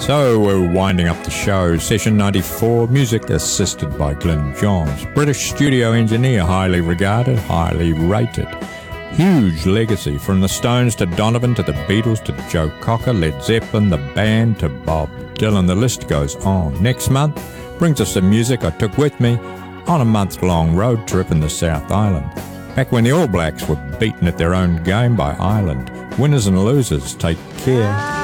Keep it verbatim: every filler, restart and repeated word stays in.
So we're winding up the show. Session ninety-four, music assisted by Glyn Johns. British studio engineer, highly regarded, highly rated. Huge legacy from the Stones to Donovan to the Beatles to Joe Cocker, Led Zeppelin, the band to Bob Dylan. The list goes on. Next month brings us some music I took with me on a month-long road trip in the South Island. Back when the All Blacks were beaten at their own game by Ireland. Winners and losers, take care.